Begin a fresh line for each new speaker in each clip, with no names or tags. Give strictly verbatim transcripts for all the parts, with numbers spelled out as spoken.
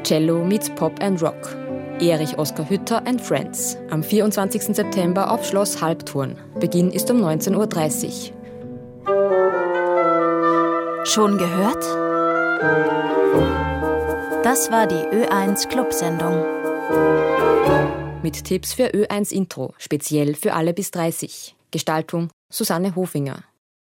Cello meets Pop and Rock. Erich Oskar Hütter and Friends. Am vierundzwanzigsten September auf Schloss Halbturn. Beginn ist um neunzehn Uhr dreißig.
Schon gehört? Das war die Ö eins Clubsendung.
Mit Tipps für Ö eins Intro, speziell für alle bis dreißig. Gestaltung Susanne Hofinger.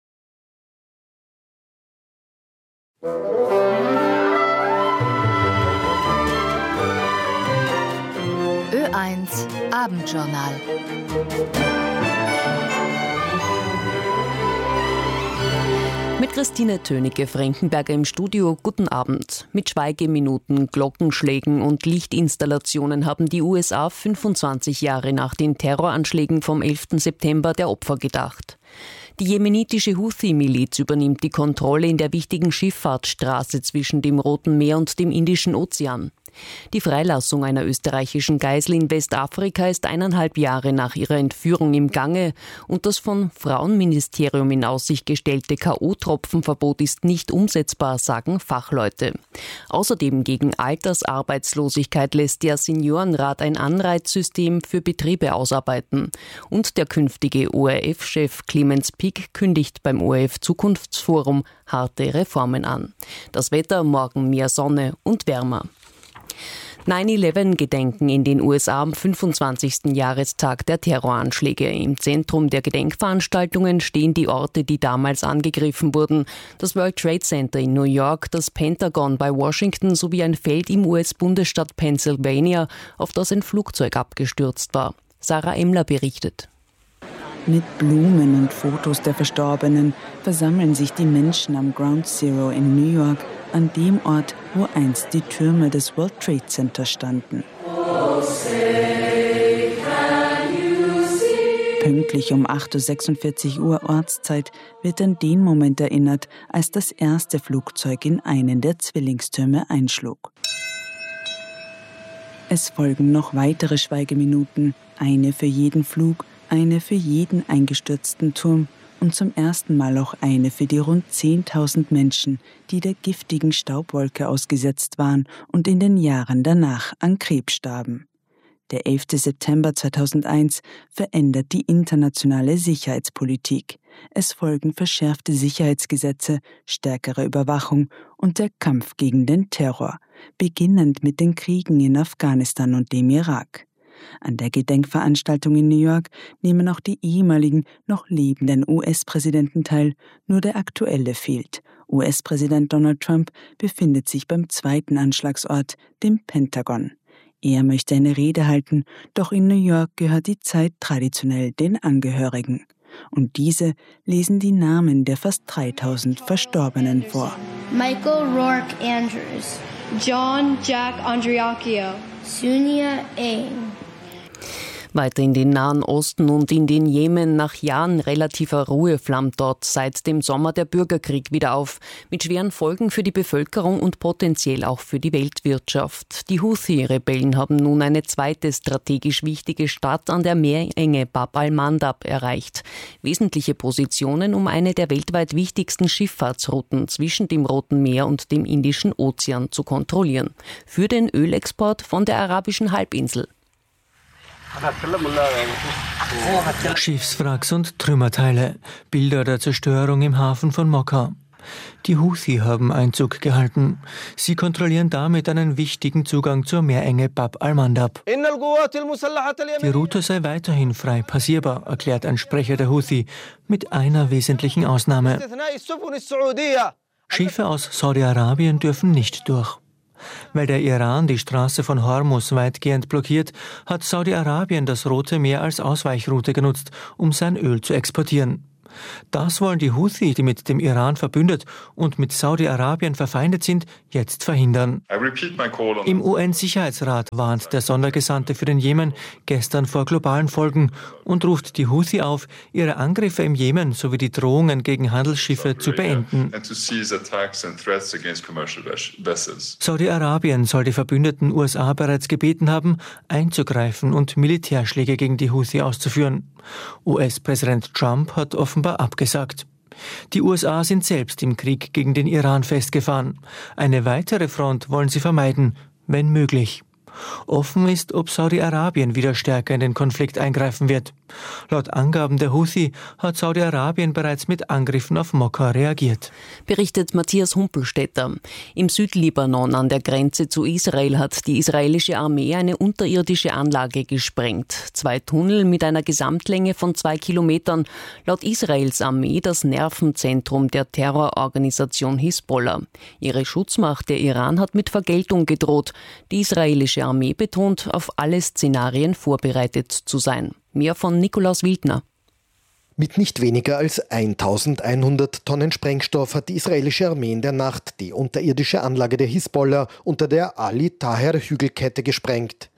Ö eins Abendjournal.
Mit Christine Tönecke-Frankenberger im Studio. Guten Abend. Mit Schweigeminuten, Glockenschlägen und Lichtinstallationen haben die U S A fünfundzwanzig Jahre nach den Terroranschlägen vom elften September der Opfer gedacht. Die jemenitische Houthi-Miliz übernimmt die Kontrolle in der wichtigen Schifffahrtsstraße zwischen dem Roten Meer und dem Indischen Ozean. Die Freilassung einer österreichischen Geisel in Westafrika ist eineinhalb Jahre nach ihrer Entführung im Gange und das von Frauenministerium in Aussicht gestellte K O-Tropfenverbot ist nicht umsetzbar, sagen Fachleute. Außerdem gegen Altersarbeitslosigkeit lässt der Seniorenrat ein Anreizsystem für Betriebe ausarbeiten. Und der künftige O R F-Chef Clemens Pick kündigt beim O R F-Zukunftsforum harte Reformen an. Das Wetter, morgen mehr Sonne und wärmer. neun elf Gedenken in den U S A am fünfundzwanzigsten Jahrestag der Terroranschläge. Im Zentrum der Gedenkveranstaltungen stehen die Orte, die damals angegriffen wurden. Das World Trade Center in New York, das Pentagon bei Washington sowie ein Feld im U S-Bundesstaat Pennsylvania, auf das ein Flugzeug abgestürzt war. Sarah Emler berichtet.
Mit Blumen und Fotos der Verstorbenen versammeln sich die Menschen am Ground Zero in New York, an dem Ort, wo einst die Türme des World Trade Center standen. Pünktlich um acht Uhr sechsundvierzig Ortszeit wird an den Moment erinnert, als das erste Flugzeug in einen der Zwillingstürme einschlug. Es folgen noch weitere Schweigeminuten, eine für jeden Flug, eine für jeden eingestürzten Turm und zum ersten Mal auch eine für die rund zehntausend Menschen, die der giftigen Staubwolke ausgesetzt waren und in den Jahren danach an Krebs starben. Der elfte September zweitausendeins verändert die internationale Sicherheitspolitik. Es folgen verschärfte Sicherheitsgesetze, stärkere Überwachung und der Kampf gegen den Terror, beginnend mit den Kriegen in Afghanistan und dem Irak. An der Gedenkveranstaltung in New York nehmen auch die ehemaligen, noch lebenden U S-Präsidenten teil, nur der aktuelle fehlt. U S-Präsident Donald Trump befindet sich beim zweiten Anschlagsort, dem Pentagon. Er möchte eine Rede halten, doch in New York gehört die Zeit traditionell den Angehörigen. Und diese lesen die Namen der fast dreitausend Verstorbenen vor.
Michael Rourke Andrews, John Jack Andriacchio, Sunia Aing.
Weiter in den Nahen Osten und in den Jemen. Nach Jahren relativer Ruhe flammt dort seit dem Sommer der Bürgerkrieg wieder auf, mit schweren Folgen für die Bevölkerung und potenziell auch für die Weltwirtschaft. Die Houthi-Rebellen haben nun eine zweite strategisch wichtige Stadt an der Meerenge Bab al-Mandab erreicht. Wesentliche Positionen, um eine der weltweit wichtigsten Schifffahrtsrouten zwischen dem Roten Meer und dem Indischen Ozean zu kontrollieren. Für den Ölexport von der arabischen Halbinsel.
Schiffswracks und Trümmerteile, Bilder der Zerstörung im Hafen von Mokka. Die Houthi haben Einzug gehalten. Sie kontrollieren damit einen wichtigen Zugang zur Meerenge Bab al-Mandab. Die Route sei weiterhin frei passierbar, erklärt ein Sprecher der Houthi, mit einer wesentlichen Ausnahme. Schiffe aus Saudi-Arabien dürfen nicht durch. Weil der Iran die Straße von Hormuz weitgehend blockiert, hat Saudi-Arabien das Rote Meer als Ausweichroute genutzt, um sein Öl zu exportieren. Das wollen die Houthi, die mit dem Iran verbündet und mit Saudi-Arabien verfeindet sind, jetzt verhindern. Im U N-Sicherheitsrat warnt der Sondergesandte für den Jemen gestern vor globalen Folgen und ruft die Houthi auf, ihre Angriffe im Jemen sowie die Drohungen gegen Handelsschiffe zu beenden. Saudi-Arabien soll die verbündeten U S A bereits gebeten haben, einzugreifen und Militärschläge gegen die Houthi auszuführen. U S-Präsident Trump hat offenbar abgesagt. Die U S A sind selbst im Krieg gegen den Iran festgefahren. Eine weitere Front wollen sie vermeiden, wenn möglich. Offen ist, ob Saudi-Arabien wieder stärker in den Konflikt eingreifen wird. Laut Angaben der Houthi hat Saudi-Arabien bereits mit Angriffen auf Mokka reagiert.
Berichtet Matthias Humpelstädter. Im Südlibanon an der Grenze zu Israel hat die israelische Armee eine unterirdische Anlage gesprengt. Zwei Tunnel mit einer Gesamtlänge von zwei Kilometern. Laut Israels Armee das Nervenzentrum der Terrororganisation Hisbollah. Ihre Schutzmacht, der Iran, hat mit Vergeltung gedroht. Die israelische Armee betont, auf alle Szenarien vorbereitet zu sein. Mehr von Nikolaus Wildner.
Mit nicht weniger als eintausendeinhundert Tonnen Sprengstoff hat die israelische Armee in der Nacht die unterirdische Anlage der Hisbollah unter der Ali-Taher-Hügelkette gesprengt.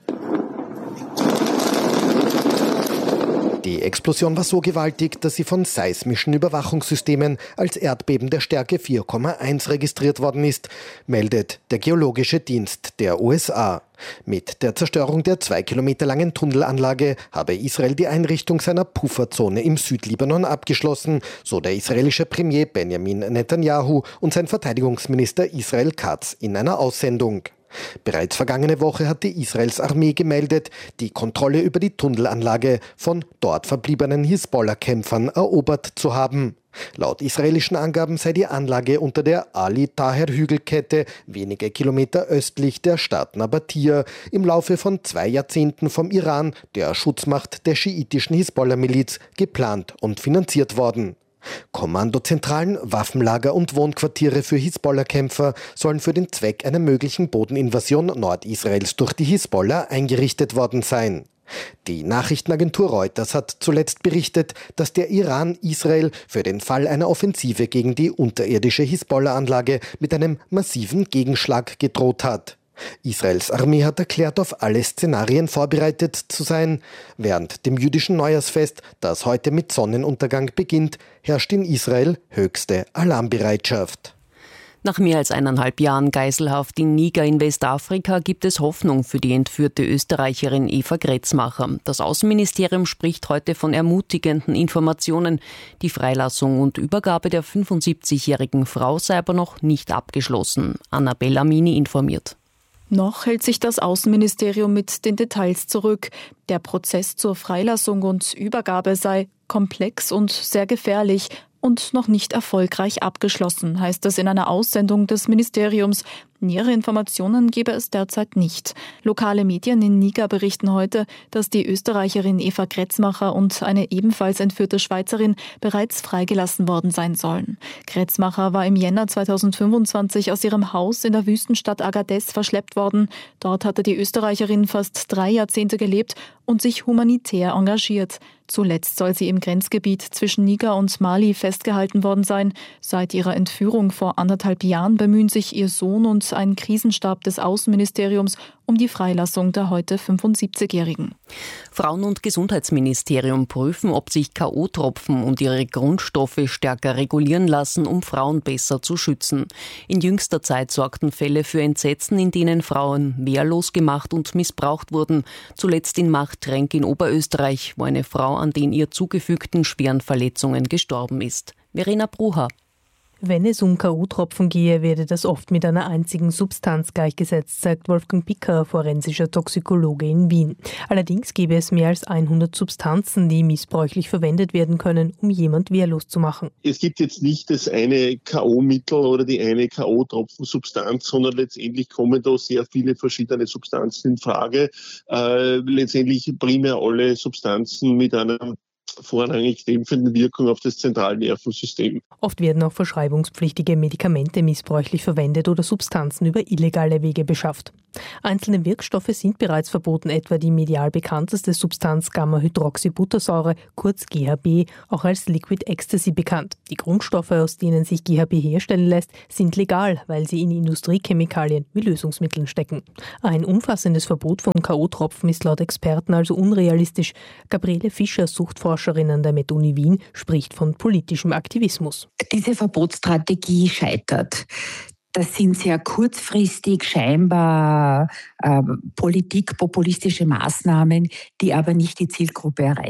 Die Explosion war so gewaltig, dass sie von seismischen Überwachungssystemen als Erdbeben der Stärke vier Komma eins registriert worden ist, meldet der Geologische Dienst der U S A. Mit der Zerstörung der zwei Kilometer langen Tunnelanlage habe Israel die Einrichtung seiner Pufferzone im Südlibanon abgeschlossen, so der israelische Premier Benjamin Netanyahu und sein Verteidigungsminister Israel Katz in einer Aussendung. Bereits vergangene Woche hatte Israels Armee gemeldet, die Kontrolle über die Tunnelanlage von dort verbliebenen Hisbollah-Kämpfern erobert zu haben. Laut israelischen Angaben sei die Anlage unter der Ali-Taher-Hügelkette wenige Kilometer östlich der Stadt Nabatia im Laufe von zwei Jahrzehnten vom Iran, der Schutzmacht der schiitischen Hisbollah-Miliz, geplant und finanziert worden. Kommandozentralen, Waffenlager und Wohnquartiere für Hisbollah-Kämpfer sollen für den Zweck einer möglichen Bodeninvasion Nordisraels durch die Hisbollah eingerichtet worden sein. Die Nachrichtenagentur Reuters hat zuletzt berichtet, dass der Iran Israel für den Fall einer Offensive gegen die unterirdische Hisbollah-Anlage mit einem massiven Gegenschlag gedroht hat. Israels Armee hat erklärt, auf alle Szenarien vorbereitet zu sein. Während dem jüdischen Neujahrsfest, das heute mit Sonnenuntergang beginnt, herrscht in Israel höchste Alarmbereitschaft.
Nach mehr als eineinhalb Jahren Geiselhaft in Niger in Westafrika gibt es Hoffnung für die entführte Österreicherin Eva Kretzmacher. Das Außenministerium spricht heute von ermutigenden Informationen. Die Freilassung und Übergabe der fünfundsiebzigjährigen Frau sei aber noch nicht abgeschlossen. Annabella Amini informiert.
Noch hält sich das Außenministerium mit den Details zurück. Der Prozess zur Freilassung und Übergabe sei komplex und sehr gefährlich und noch nicht erfolgreich abgeschlossen, heißt es in einer Aussendung des Ministeriums. Nähere Informationen gebe es derzeit nicht. Lokale Medien in Niger berichten heute, dass die Österreicherin Eva Kretzmacher und eine ebenfalls entführte Schweizerin bereits freigelassen worden sein sollen. Kretzmacher war im Jänner zweitausendfünfundzwanzig aus ihrem Haus in der Wüstenstadt Agadez verschleppt worden. Dort hatte die Österreicherin fast drei Jahrzehnte gelebt und sich humanitär engagiert. Zuletzt soll sie im Grenzgebiet zwischen Niger und Mali festgehalten worden sein. Seit ihrer Entführung vor anderthalb Jahren bemühen sich ihr Sohn und ein Krisenstab des Außenministeriums um die Freilassung der heute fünfundsiebzigjährigen.
Frauen- und Gesundheitsministerium prüfen, ob sich K O-Tropfen und ihre Grundstoffe stärker regulieren lassen, um Frauen besser zu schützen. In jüngster Zeit sorgten Fälle für Entsetzen, in denen Frauen wehrlos gemacht und missbraucht wurden. Zuletzt in Machtrenk in Oberösterreich, wo eine Frau an den ihr zugefügten schweren Verletzungen gestorben ist. Verena Brucher.
Wenn es um K O-Tropfen gehe, werde das oft mit einer einzigen Substanz gleichgesetzt, sagt Wolfgang Picker, forensischer Toxikologe in Wien. Allerdings gäbe es mehr als hundert Substanzen, die missbräuchlich verwendet werden können, um jemand wehrlos zu machen.
Es gibt jetzt nicht das eine K O-Mittel oder die eine K O-Tropfensubstanz, sondern letztendlich kommen da sehr viele verschiedene Substanzen in Frage. Äh, letztendlich primär alle Substanzen mit einer vorrangig dämpfende Wirkung auf das Zentralnervensystem.
Oft werden auch verschreibungspflichtige Medikamente missbräuchlich verwendet oder Substanzen über illegale Wege beschafft. Einzelne Wirkstoffe sind bereits verboten, etwa die medial bekannteste Substanz Gamma-Hydroxybuttersäure, kurz G H B, auch als Liquid Ecstasy bekannt. Die Grundstoffe, aus denen sich G H B herstellen lässt, sind legal, weil sie in Industriechemikalien wie Lösungsmitteln stecken. Ein umfassendes Verbot von K O-Tropfen ist laut Experten also unrealistisch. Gabriele Fischer, Suchtforscherin an der MedUni Wien, spricht von politischem Aktivismus.
Diese Verbotsstrategie scheitert. Das sind sehr kurzfristig scheinbar äh, politikpopulistische Maßnahmen, die aber nicht die Zielgruppe erreichen.